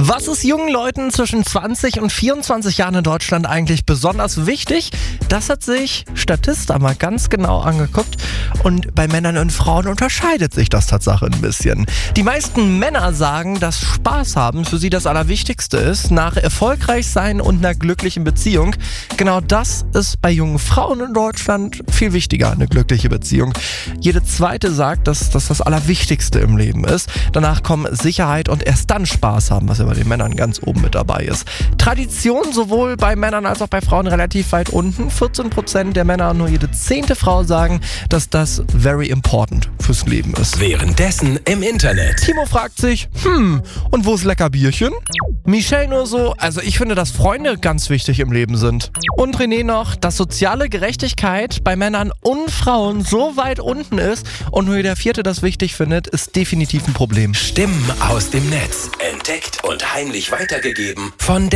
Was ist jungen Leuten zwischen 20 und 24 Jahren in Deutschland eigentlich besonders wichtig? Das hat sich Statista mal ganz genau angeguckt und bei Männern und Frauen unterscheidet sich das Tatsache ein bisschen. Die meisten Männer sagen, dass Spaß haben für sie das Allerwichtigste ist, nach erfolgreich sein und einer glücklichen Beziehung. Genau das ist bei jungen Frauen in Deutschland viel wichtiger, eine glückliche Beziehung. Jede zweite sagt, dass das Allerwichtigste im Leben ist. Danach kommen Sicherheit und erst dann Spaß haben, was ja bei den Männern ganz oben mit dabei ist. Tradition sowohl bei Männern als auch bei Frauen relativ weit unten. 14% der Männer und nur jede 10. Frau sagen, dass das very important fürs Leben ist. Währenddessen im Internet. Timo fragt sich, und wo ist lecker Bierchen? Michelle nur so, also ich finde, dass Freunde ganz wichtig im Leben sind. Und René noch, dass soziale Gerechtigkeit bei Männern und Frauen so weit unten ist und nur jeder 4. das wichtig findet, ist definitiv ein Problem. Stimmen aus dem Netz. Entdeckt und heimlich weitergegeben von